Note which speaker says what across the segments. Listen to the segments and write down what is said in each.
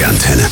Speaker 1: die Antenne.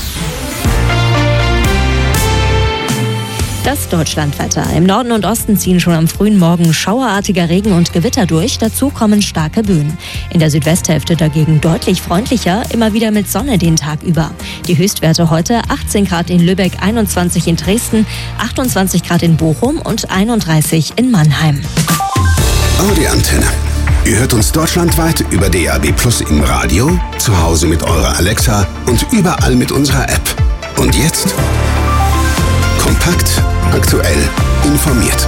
Speaker 2: Das Deutschlandwetter. Im Norden und Osten ziehen schon am frühen Morgen schauerartiger Regen und Gewitter durch. Dazu kommen starke Böen. In der Südwesthälfte dagegen deutlich freundlicher, immer wieder mit Sonne den Tag über. Die Höchstwerte heute 18 Grad in Lübeck, 21 in Dresden, 28 Grad in Bochum und 31 in Mannheim.
Speaker 1: Die Antenne. Ihr hört uns deutschlandweit über DAB+ im Radio, zu Hause mit eurer Alexa und überall mit unserer App. Und jetzt? Kompakt, aktuell, informiert.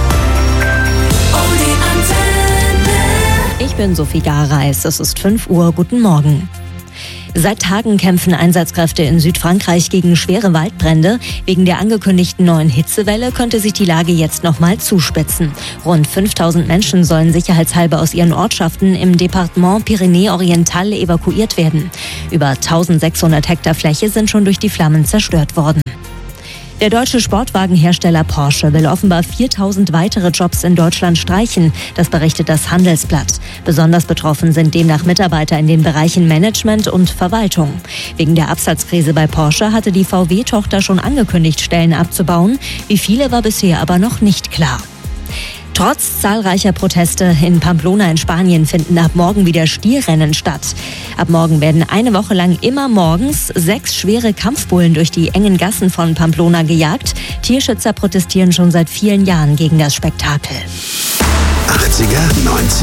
Speaker 2: Ich bin Sophie Gareis. Es ist 5 Uhr. Guten Morgen. Seit Tagen kämpfen Einsatzkräfte in Südfrankreich gegen schwere Waldbrände. Wegen der angekündigten neuen Hitzewelle könnte sich die Lage jetzt nochmal zuspitzen. Rund 5000 Menschen sollen sicherheitshalber aus ihren Ortschaften im Departement Pyrénées-Orientales evakuiert werden. Über 1600 Hektar Fläche sind schon durch die Flammen zerstört worden. Der deutsche Sportwagenhersteller Porsche will offenbar 4000 weitere Jobs in Deutschland streichen. Das berichtet das Handelsblatt. Besonders betroffen sind demnach Mitarbeiter in den Bereichen Management und Verwaltung. Wegen der Absatzkrise bei Porsche hatte die VW-Tochter schon angekündigt, Stellen abzubauen. Wie viele war bisher aber noch nicht klar. Trotz zahlreicher Proteste in Pamplona in Spanien finden ab morgen wieder Stierrennen statt. Ab morgen werden eine Woche lang immer morgens 6 schwere Kampfbullen durch die engen Gassen von Pamplona gejagt. Tierschützer protestieren schon seit vielen Jahren gegen das Spektakel.
Speaker 1: 80er, 90er.